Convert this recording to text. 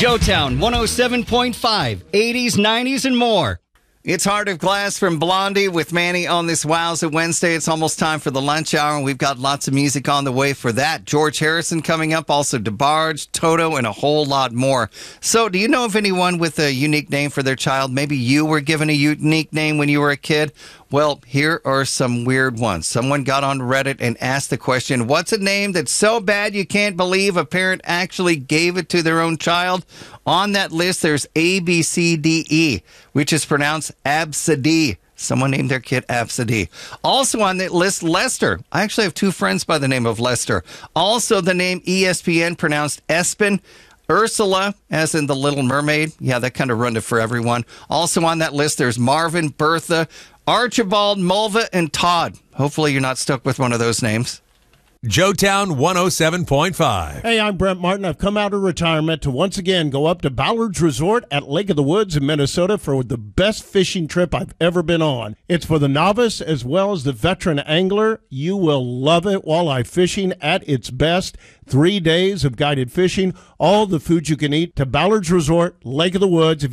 Joetown 107.5, 80s, 90s, and more. It's Heart of Glass from Blondie with Manny on this Wowza Wednesday. It's almost time for the lunch hour, and we've got lots of music on the way for that. George Harrison coming up, also DeBarge, Toto, and a whole lot more. So do you know of anyone with a unique name for their child? Maybe you were given a unique name when you were a kid. Well, here are some weird ones. Someone got on Reddit and asked the question, what's a name that's so bad you can't believe a parent actually gave it to their own child? On that list, there's ABCDE, which is pronounced Absidy. Someone named their kid Absidy. Also on that list, Lester. I actually have two friends by the name of Lester. Also the name ESPN, pronounced Espen. Ursula, as in the Little Mermaid. Yeah, that kind of ruined it for everyone. Also on that list, there's Marvin, Bertha, Archibald, Mulva, and Todd. Hopefully you're not stuck with one of those names. Joetown 107.5. Hey, I'm Brent Martin. I've come out of retirement to once again go up to Ballard's Resort at Lake of the Woods in Minnesota for the best fishing trip I've ever been on. It's for the novice as well as the veteran angler. You will love it. Walleye fishing at its best. 3 days of guided fishing, all the food you can eat to Ballard's Resort, Lake of the Woods. If